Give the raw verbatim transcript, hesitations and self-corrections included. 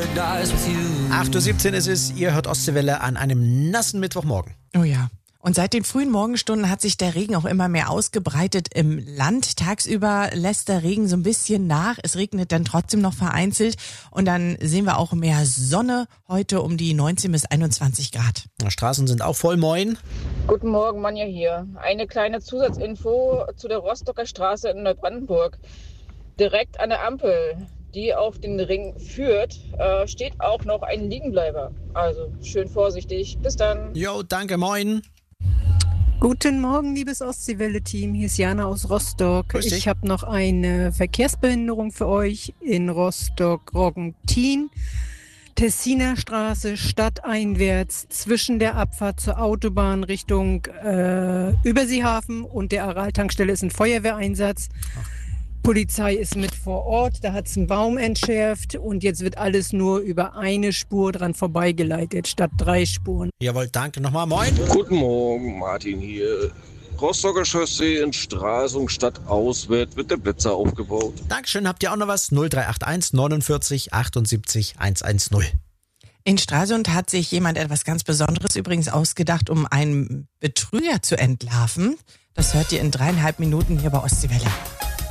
acht Uhr siebzehn ist es, ihr hört Ostseewelle an einem nassen Mittwochmorgen. Oh ja. Und seit den frühen Morgenstunden hat sich der Regen auch immer mehr ausgebreitet im Land. Tagsüber lässt der Regen so ein bisschen nach. Es regnet dann trotzdem noch vereinzelt. Und dann sehen wir auch mehr Sonne. Heute um die neunzehn bis einundzwanzig Grad. Die Straßen sind auch voll. Moin. Guten Morgen, Manja hier. Eine kleine Zusatzinfo zu der Rostocker Straße in Neubrandenburg. Direkt an der Ampel, die auf den Ring führt, äh, steht auch noch ein Liegenbleiber. Also schön vorsichtig. Bis dann. Jo, danke, moin. Guten Morgen, liebes Ostseewelle-Team. Hier ist Jana aus Rostock. Grüß dich. Ich habe noch eine Verkehrsbehinderung für euch in Rostock-Roggentin. Tessiner Straße stadteinwärts zwischen der Abfahrt zur Autobahn Richtung äh, Überseehafen und der Aral-Tankstelle ist ein Feuerwehreinsatz. Polizei ist mit vor Ort, da hat es einen Baum entschärft und jetzt wird alles nur über eine Spur dran vorbeigeleitet, statt drei Spuren. Jawohl, danke nochmal, moin. Guten Morgen, Martin hier. Rostocker Chaussee in Stralsund stadtauswärts wird der Blitzer aufgebaut. Dankeschön, habt ihr auch noch was? null drei acht eins neunundvierzig achtundsiebzig hundertzehn. In Stralsund hat sich jemand etwas ganz Besonderes übrigens ausgedacht, um einen Betrüger zu entlarven. Das hört ihr in dreieinhalb Minuten hier bei Ostseewelle.